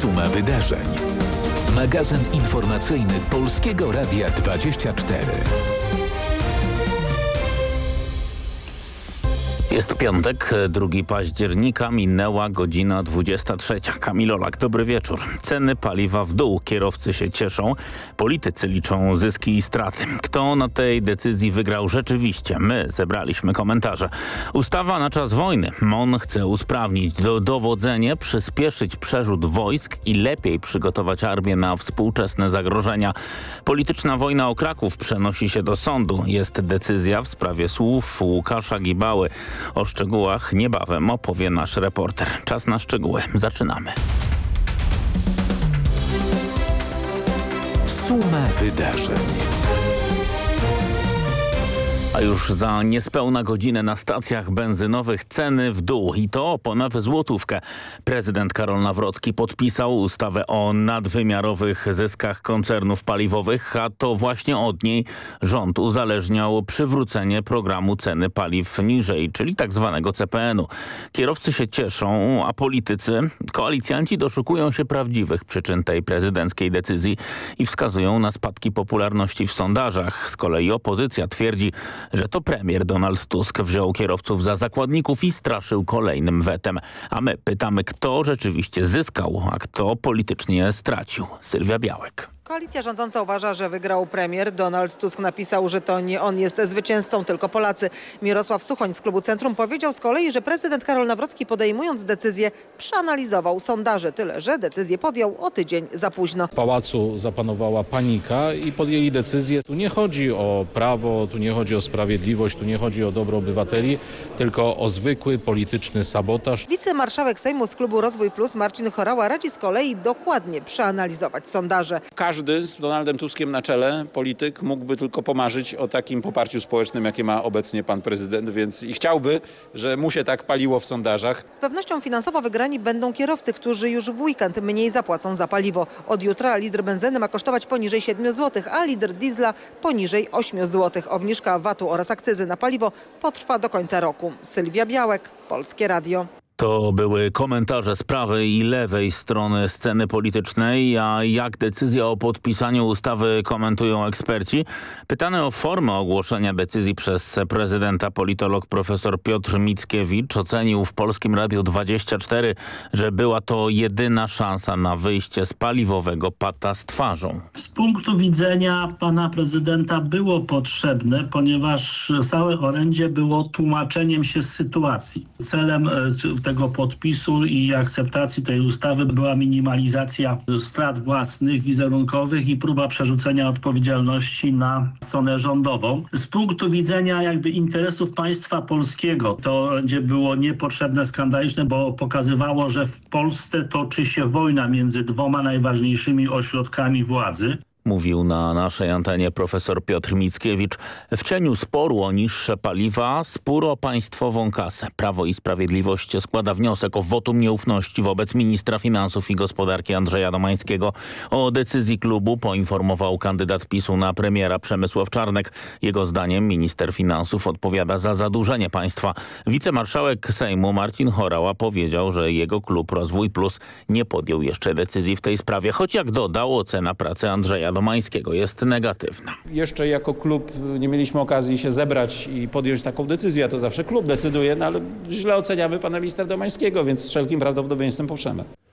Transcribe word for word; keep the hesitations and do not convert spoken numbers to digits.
Suma wydarzeń. Magazyn informacyjny Polskiego Radia dwadzieścia cztery. Jest piątek, drugiego października, minęła godzina dwudziesta trzecia. Kamil Olak, dobry wieczór. Ceny paliwa w dół, kierowcy się cieszą, politycy liczą zyski i straty. Kto na tej decyzji wygrał rzeczywiście? My zebraliśmy komentarze. Ustawa na czas wojny. M O N chce usprawnić do dowodzenie, przyspieszyć przerzut wojsk i lepiej przygotować armię na współczesne zagrożenia. Polityczna wojna o Kraków przenosi się do sądu. Jest decyzja w sprawie słów Łukasza Gibały. O szczegółach niebawem opowie nasz reporter. Czas na szczegóły. Zaczynamy. Suma wydarzeń. A już za niespełna godzinę na stacjach benzynowych ceny w dół i to o ponad złotówkę. Prezydent Karol Nawrocki podpisał ustawę o nadwymiarowych zyskach koncernów paliwowych, a to właśnie od niej rząd uzależniał przywrócenie programu ceny paliw niżej, czyli tak zwanego C P N u. Kierowcy się cieszą, a politycy, koalicjanci doszukują się prawdziwych przyczyn tej prezydenckiej decyzji i wskazują na spadki popularności w sondażach. Z kolei opozycja twierdzi, że to premier Donald Tusk wziął kierowców za zakładników i straszył kolejnym wetem. A my pytamy, kto rzeczywiście zyskał, a kto politycznie stracił. Sylwia Białek. Koalicja rządząca uważa, że wygrał premier. Donald Tusk napisał, że to nie on jest zwycięzcą, tylko Polacy. Mirosław Suchoń z klubu Centrum powiedział z kolei, że prezydent Karol Nawrocki, podejmując decyzję, przeanalizował sondaże. Tyle, że decyzję podjął o tydzień za późno. W pałacu zapanowała panika i podjęli decyzję. Tu nie chodzi o prawo, tu nie chodzi o sprawiedliwość, tu nie chodzi o dobro obywateli, tylko o zwykły polityczny sabotaż. Wicemarszałek Sejmu z klubu Rozwój Plus Marcin Horała radzi z kolei dokładnie przeanalizować sondaże. Każdy z Donaldem Tuskiem na czele, polityk, mógłby tylko pomarzyć o takim poparciu społecznym, jakie ma obecnie pan prezydent, więc i chciałby, że mu się tak paliło w sondażach. Z pewnością finansowo wygrani będą kierowcy, którzy już w weekend mniej zapłacą za paliwo. Od jutra litr benzyny ma kosztować poniżej siedmiu złotych, a litr diesla poniżej ośmiu złotych. Obniżka V A T u oraz akcyzy na paliwo potrwa do końca roku. Sylwia Białek, Polskie Radio. To były komentarze z prawej i lewej strony sceny politycznej, a jak decyzję o podpisaniu ustawy komentują eksperci? Pytany o formę ogłoszenia decyzji przez prezydenta politolog profesor Piotr Mickiewicz ocenił w Polskim Radiu dwadzieścia cztery, że była to jedyna szansa na wyjście z paliwowego pata z twarzą. Z punktu widzenia pana prezydenta było potrzebne, ponieważ całe orędzie było tłumaczeniem się z sytuacji. Celem tego podpisu i akceptacji tej ustawy była minimalizacja strat własnych, wizerunkowych i próba przerzucenia odpowiedzialności na stronę rządową. Z punktu widzenia jakby interesów państwa polskiego to orędzie było niepotrzebne, skandaliczne, bo pokazywało, że w Polsce toczy się wojna między dwoma najważniejszymi ośrodkami władzy. Mówił na naszej antenie profesor Piotr Mickiewicz. W cieniu sporu o niższe paliwa spór o państwową kasę. Prawo i Sprawiedliwość składa wniosek o wotum nieufności wobec ministra finansów i gospodarki Andrzeja Domańskiego. O decyzji klubu poinformował kandydat PiSu na premiera Przemysław Czarnek. Jego zdaniem minister finansów odpowiada za zadłużenie państwa. Wicemarszałek Sejmu Marcin Horała powiedział, że jego klub Rozwój Plus nie podjął jeszcze decyzji w tej sprawie, choć jak dodał, ocena pracy Andrzeja Domańskiego jest negatywna. Jeszcze jako klub nie mieliśmy okazji się zebrać i podjąć taką decyzję, a to zawsze klub decyduje, no ale źle oceniamy pana ministra Domańskiego, więc z wszelkim prawdopodobieństwem poprzemy.